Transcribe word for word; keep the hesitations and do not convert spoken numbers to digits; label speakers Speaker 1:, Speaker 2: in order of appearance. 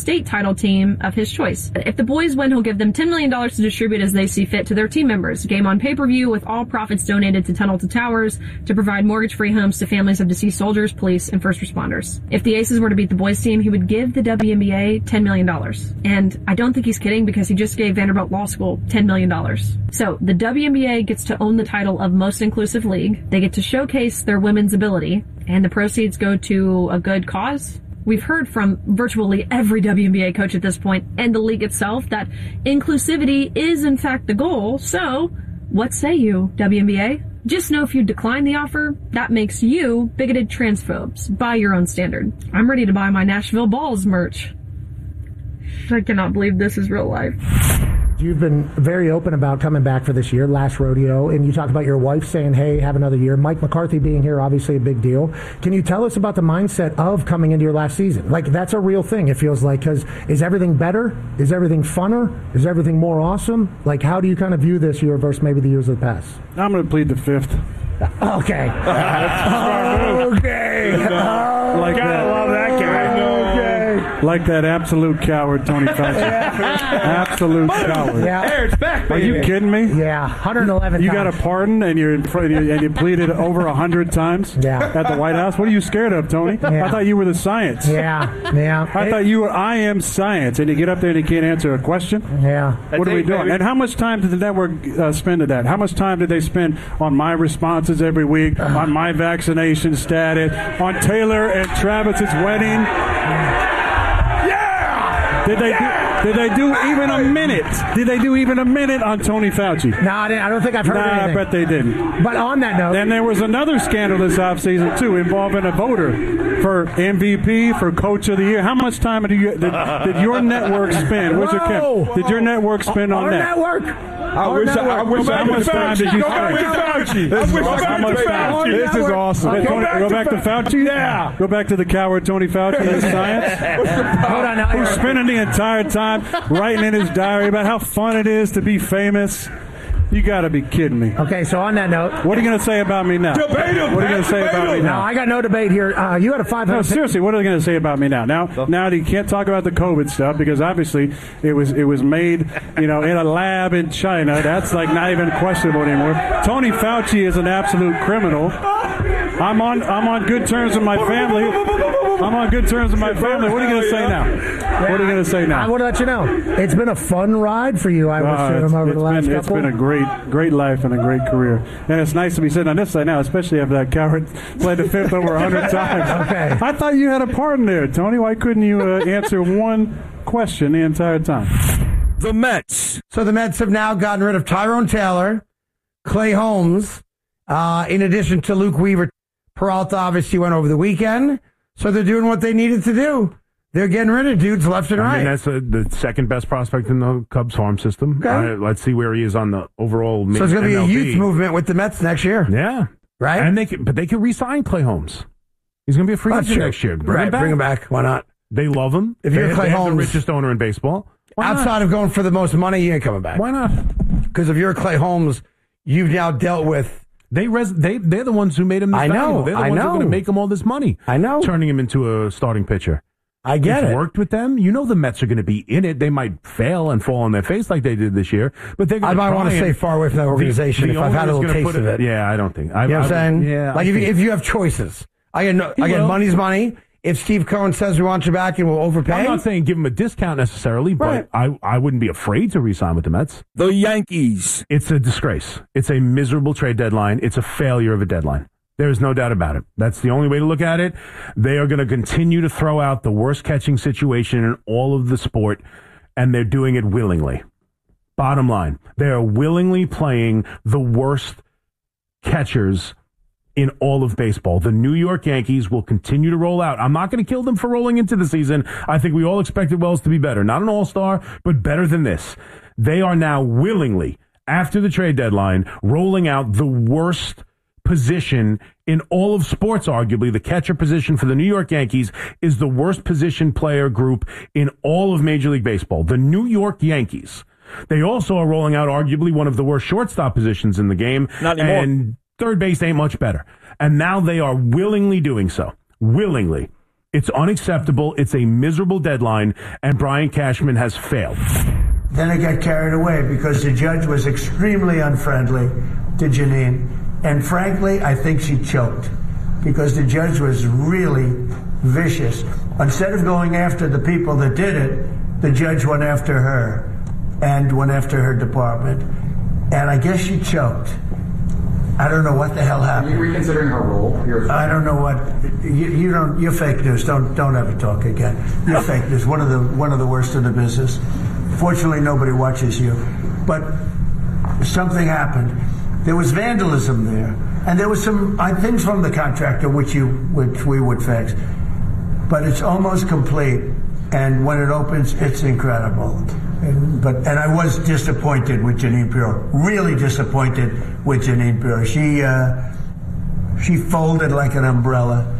Speaker 1: state title team of his choice. If the boys win, he'll give them ten million dollars to distribute as they see fit to their team members. Game on pay-per-view with all profits donated to Tunnel to Towers to provide mortgage-free homes to families of deceased soldiers, police, and first responders. If the Aces were to beat the boys team, he would give the W N B A ten million dollars. And I don't think he's kidding because he just gave Vanderbilt Law School ten million dollars. So the W N B A gets to own the title of most inclusive league. They get to showcase their women's ability, and the proceeds go to a good cause. We've heard from virtually every W N B A coach at this point and the league itself that inclusivity is in fact the goal. So what say you, W N B A? Just know if you decline the offer, that makes you bigoted transphobes by your own standard. I'm ready to buy my Nashville Balls merch. I cannot believe this is real life.
Speaker 2: You've been very open about coming back for this year, last rodeo, and you talked about your wife saying, hey, have another year. Mike McCarthy being here, obviously a big deal. Can you tell us about the mindset of coming into your last season? Like, that's a real thing, it feels like, because is everything better? Is everything funner? Is everything more awesome? Like, how do you kind of view this year versus maybe the years of the past?
Speaker 3: I'm going to plead the fifth.
Speaker 2: Okay. okay.
Speaker 3: Uh, like
Speaker 4: Gotta
Speaker 3: that.
Speaker 4: love that guy.
Speaker 3: Like that absolute coward, Tony Fauci. Absolute coward.
Speaker 2: Yeah.
Speaker 4: Hey, it's back,
Speaker 3: Are
Speaker 4: baby.
Speaker 3: you kidding me?
Speaker 2: Yeah, one hundred eleven
Speaker 3: You
Speaker 2: times.
Speaker 3: got a pardon and you're in front, and you pleaded over a hundred times
Speaker 2: Yeah.
Speaker 3: at the White House. What are you scared of, Tony?
Speaker 2: Yeah.
Speaker 3: I thought you were the science.
Speaker 2: Yeah, yeah.
Speaker 3: I thought you were. I am science, and you get up there and you can't answer a question.
Speaker 2: Yeah.
Speaker 3: What are we
Speaker 4: think,
Speaker 3: doing?
Speaker 4: baby.
Speaker 3: And how much time did the network uh, spend at that? How much time did they spend on my responses every week, on my vaccination status, on Taylor and Travis's wedding? Did they do, did they do even a minute? Did they do even a minute on Tony Fauci?
Speaker 2: No, I, didn't, I don't think I've heard
Speaker 3: Nah, I
Speaker 2: anything.
Speaker 3: bet they didn't.
Speaker 2: But on that note,
Speaker 3: And there was another scandal this offseason, too, involving a voter for M V P, for Coach of the Year. How much time did, you, did, did your network spend? Where's your
Speaker 2: Whoa.
Speaker 3: Kim? Did your network spend on
Speaker 2: our
Speaker 3: that?
Speaker 2: network.
Speaker 4: I wish I, I wish I
Speaker 3: How much
Speaker 4: was
Speaker 3: time did you
Speaker 4: Go back
Speaker 3: spend?
Speaker 4: to Fauci.
Speaker 3: This
Speaker 4: I
Speaker 3: is
Speaker 4: wish
Speaker 3: awesome.
Speaker 4: I
Speaker 3: How much
Speaker 4: was
Speaker 3: time?
Speaker 4: Fauci.
Speaker 3: This is awesome.
Speaker 4: Okay.
Speaker 3: Go back, go back to Fauci?
Speaker 4: Yeah.
Speaker 3: Go back to the coward Tony Fauci and his science?
Speaker 2: Hold on. Now,
Speaker 3: Who's spending the entire time writing in his diary about how fun it is to be famous? You got to be kidding me.
Speaker 2: Okay, so on that note,
Speaker 3: What are you going to say about me now?
Speaker 4: Debate him,
Speaker 3: What are you going to say
Speaker 4: debate
Speaker 3: about me
Speaker 4: him.
Speaker 2: no,
Speaker 3: now?
Speaker 2: I got no debate here. Uh, you had a five
Speaker 3: No,
Speaker 2: hundred.
Speaker 3: seriously, what are they going to say about me now? Now, now that you can't talk about the COVID stuff because obviously it was it was made, you know, in a lab in China. That's like not even questionable anymore. Tony Fauci is an absolute criminal. I'm on I'm on good terms with my family. I'm on good terms with my family. What are you going to say now? What are you going to say
Speaker 2: I
Speaker 3: now?
Speaker 2: want to let you know it's been a fun ride for you. I would
Speaker 3: Uh,
Speaker 2: assume
Speaker 3: it's,
Speaker 2: over
Speaker 3: it's
Speaker 2: the last
Speaker 3: been, it's
Speaker 2: couple.
Speaker 3: been a great, great life and a great career. And it's nice to be sitting on this side now, especially after that coward played the fifth over a hundred times.
Speaker 2: Okay.
Speaker 3: I thought you had a pardon there, Tony. Why couldn't you uh, answer one question the entire time?
Speaker 4: The Mets.
Speaker 5: So the Mets have now gotten rid of Tyrone Taylor, Clay Holmes, uh, in addition to Luke Weaver. Peralta obviously went over the weekend, so they're doing what they needed to do. They're getting rid of dudes left and
Speaker 6: I
Speaker 5: right.
Speaker 6: mean, that's uh the second best prospect in the Cubs farm system.
Speaker 5: Okay.
Speaker 6: Uh, let's see where he is on the overall.
Speaker 5: so it's going to be a
Speaker 6: M L B.
Speaker 5: youth movement with the Mets next year,
Speaker 6: Yeah,
Speaker 5: right?
Speaker 6: and they can, but they can re-sign Clay Holmes. He's going to be a free
Speaker 5: That's
Speaker 6: agent
Speaker 5: true.
Speaker 6: next year. Bring
Speaker 5: right,
Speaker 6: him back.
Speaker 5: bring him back. Why not?
Speaker 6: They love him.
Speaker 5: If
Speaker 6: they,
Speaker 5: you're Clay
Speaker 6: they have
Speaker 5: Holmes-
Speaker 6: the richest owner in baseball. Why not?
Speaker 5: Outside of going for the most money, you ain't coming back.
Speaker 6: Why not?
Speaker 5: Because if you're Clay Holmes, you've now dealt with.
Speaker 6: They res- they they're the ones who made him. This
Speaker 5: I know,
Speaker 6: valuable. They're the
Speaker 5: I
Speaker 6: ones who are
Speaker 5: know.
Speaker 6: going to make him all this money.
Speaker 5: I know.
Speaker 6: Turning him into a starting pitcher.
Speaker 5: I get
Speaker 6: it's
Speaker 5: it.
Speaker 6: worked with them. You know the Mets are going to be in it. They might fail and fall on their face like they did this year, but they're going
Speaker 5: I
Speaker 6: to
Speaker 5: might want to stay far away from that organization if I've had a little taste of it.
Speaker 6: Yeah, I don't think. I,
Speaker 5: You know what
Speaker 6: I
Speaker 5: I'm
Speaker 6: would-
Speaker 5: saying?
Speaker 6: Yeah,
Speaker 5: Like
Speaker 6: I
Speaker 5: if,
Speaker 6: think-
Speaker 5: if you have choices, I get no,
Speaker 6: He
Speaker 5: I get
Speaker 6: will.
Speaker 5: money's money. If Steve Cohen says we want you back and we'll overpay,
Speaker 6: I'm not saying give him a discount necessarily,
Speaker 5: Right.
Speaker 6: but I, I wouldn't be afraid to re-sign with the Mets.
Speaker 4: The Yankees.
Speaker 6: It's a disgrace. It's a miserable trade deadline. It's a failure of a deadline. There's no doubt about it. That's the only way to look at it. They are going to continue to throw out the worst catching situation in all of the sport, and they're doing it willingly. Bottom line, they are willingly playing the worst catchers in all of baseball. The New York Yankees will continue to roll out. I'm not going to kill them for rolling into the season. I think we all expected Wells to be better. Not an all-star, but better than this. They are now willingly, after the trade deadline, rolling out the worst position in all of sports, arguably. The catcher position for the New York Yankees is the worst position player group in all of Major League Baseball. The New York Yankees. They also are rolling out arguably one of the worst shortstop positions in the game.
Speaker 4: Not anymore.
Speaker 6: And third base ain't much better. And now they are willingly doing so. Willingly. It's unacceptable. It's a miserable deadline, and Brian Cashman has failed.
Speaker 7: Then I got carried away because the judge was extremely unfriendly to Janine. And frankly, I think she choked because the judge was really vicious. Instead of going after the people that did it, the judge went after her and went after her department. And I guess she choked. I don't know what the hell happened.
Speaker 8: Are you reconsidering her role? You're-
Speaker 7: I don't know what you, you don't. You're fake news. Don't don't ever talk again. You're fake news. One of the one of the worst in the business. Fortunately, nobody watches you. But something happened. There was vandalism there, and there was some uh, things from the contractor which you which we would fix. But it's almost complete, and when it opens, it's incredible. And, but and I was disappointed with Janine Pirro. Really disappointed with Janine Pirro. She uh, she folded like an umbrella.